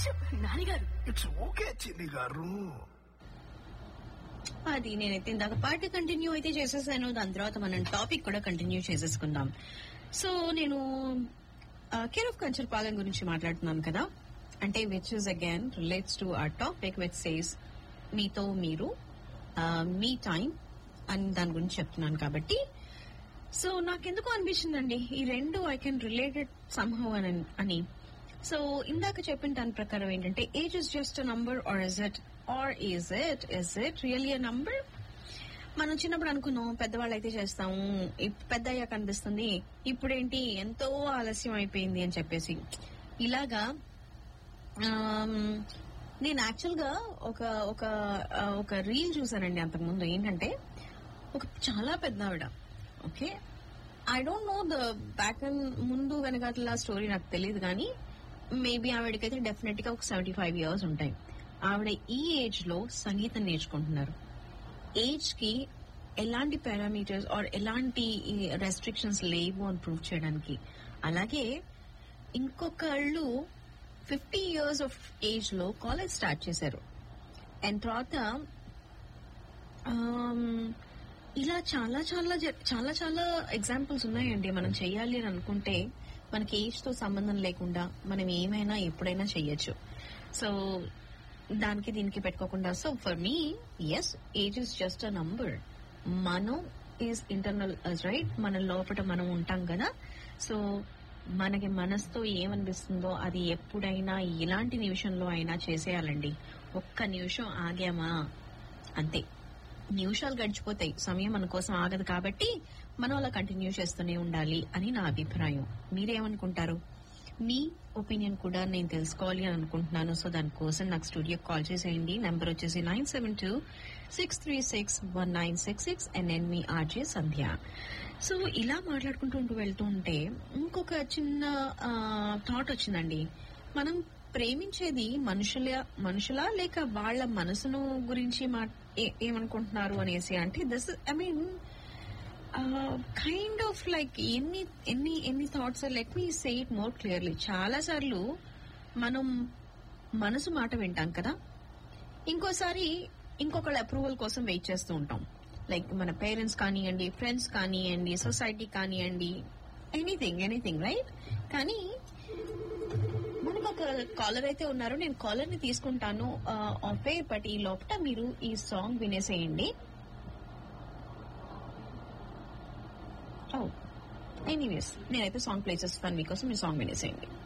నాన్నగారు it's okay చిన్ని గారు. అది నేనైతే ఇందాక పార్టీ కంటిన్యూ అయితే చేసేసాను. దాని తర్వాత మనం టాపిక్ కూడా కంటిన్యూ చేసేసుకుందాం. సో నేను కేర్ ఆఫ్ కల్చర్ పాలన గురించి మాట్లాడుతున్నాను కదా, అంటే which is again relates to our topic which says మీతో మీరు మీ టైం అని దాని గురించి చెప్తున్నాను కాబట్టి. సో నాకెందుకు అనిపించిందండి ఈ రెండు ఐ కెన్ రిలేటెడ్ సమ్హౌ అని. సో ఇందాక చెప్పిన దాని ప్రకారం ఏంటంటే age is just a number are is it really a number? మనం చిన్నప్పుడు అనుకున్నాం పెద్దవాళ్ళు అయితే చేస్తాము, పెద్ద అయ్యాక అనిపిస్తుంది ఇప్పుడేంటి ఎంతో ఆలస్యం అయిపోయింది అని చెప్పేసి. ఇలాగా నేను యాక్చువల్ గా ఒక రీల్ చూసానండి అంతకుముందు. ఏంటంటే ఒక చాలా పెద్ద ఆవిడ, okay, I don't know the back ముందు వెనకాల స్టోరీ నాకు తెలియదు, కానీ మేబీ ఆవిడకైతే డెఫినెట్ గా ఒక 75 years ఉంటాయి. ఆవిడ ఈ ఏజ్ లో సంగీతం నేర్చుకుంటున్నారు. ఏజ్ కి ఎలాంటి పారామీటర్స్ ఆర్ ఎలాంటి రెస్ట్రిక్షన్స్ లేవు అని ప్రూవ్ చేయడానికి. అలాగే ఇంకొకళ్ళు 50 years ఆఫ్ ఏజ్ లో కాలేజ్ స్టార్ట్ చేశారు. అండ్ తర్వాత ఇలా చాలా చాలా చాలా చాలా ఎగ్జాంపుల్స్ ఉన్నాయండి. మనం చెయ్యాలి అని అనుకుంటే మనకి ఏజ్ తో సంబంధం లేకుండా మనం ఏమైనా ఎప్పుడైనా చెయ్యొచ్చు. సో దానికి దీనికి పెట్టుకోకుండా. So for me yes, age is just a number. మనం ఈజ్ ఇంటర్నల్ రైట్, మన లోపల మనం ఉంటాం కదా. సో మనకి మనసుతో ఏమనిపిస్తుందో అది ఎప్పుడైనా ఎలాంటి నిమిషంలో అయినా చేసేయాలండి. ఒక్క నిమిషం ఆగామా అంతే, నిమిషాలు గడిచిపోతాయి, సమయం మన కోసం ఆగదు. కాబట్టి మనం అలా కంటిన్యూ చేస్తూనే ఉండాలి అని నా అభిప్రాయం. మీరేమనుకుంటారు? మీ ఒపీనియన్ కూడా నేను తెలుసుకోవాలి అని అనుకుంటున్నాను. సో దానికోసం నాకు స్టూడియోకి కాల్ చేసేయండి. నెంబర్ వచ్చేసి 972-636-1966 అండ్ నేను మీ ఆర్జే సంధ్య. సో ఇలా మాట్లాడుకుంటూ వెళ్తూ ఉంటే ఇంకొక చిన్న థాట్ వచ్చిందండి. మనం ప్రేమించేది మనుషులా లేక వాళ్ళ మనసును గురించి ఏమనుకుంటున్నారు అనేసి. అంటే this I mean kind of like ఎన్ని thoughts. Let me say it more clearly. చాలా సార్లు మనం మనసు మాట వింటాం కదా, ఇంకోసారి ఇంకొకళ్ళ అప్రూవల్ కోసం వెయిట్ చేస్తూ ఉంటాం. లైక్ మన పేరెంట్స్ కానివ్వండి, ఫ్రెండ్స్ కానివ్వండి, సొసైటీ కానివ్వండి, ఎనీథింగ్ రైట్. కానీ మనకు ఒక కాలర్ అయితే ఉన్నారు. నేను కాలర్ ని తీసుకుంటాను ఆఫ్ ఎయిర్, బట్ ఈ లోపల మీరు ఈ సాంగ్ వినేసేయండి. ఎనీవేస్ నేనైతే సాంగ్ ప్లే చేస్తాను మీకోసం, మీ సాంగ్ వినేసేయండి.